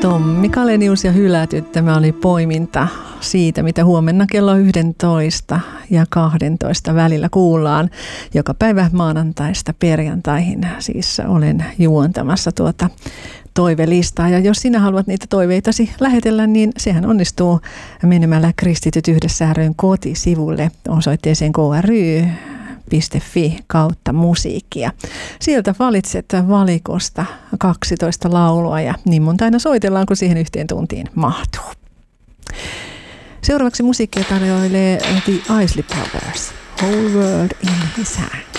Tommi Kalenius ja Hylätyt. Tämä oli poiminta siitä, mitä huomenna kello 11 ja 12 välillä kuullaan. Joka päivä maanantaista perjantaihin siis olen juontamassa tuota toivelistaa. Ja jos sinä haluat niitä toiveitasi lähetellä, niin sehän onnistuu menemällä Kristityt yhdessä ry:n kotisivulle osoitteeseen kry.fi/musiikkia. Sieltä valitset valikosta 12 laulua ja niin monta aina soitellaan, kun siihen 1 tuntiin mahtuu. Seuraavaksi musiikkia tarjoilee The Isley Brothers, Whole World in His Hand.